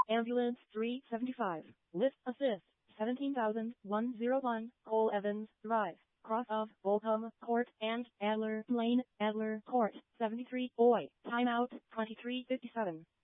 Ambulance 375. List assist 17,101. Cole Evans Drive. Cross of Boltham Court and Adler Lane, Adler Court, 73. Oi. Timeout 23:57.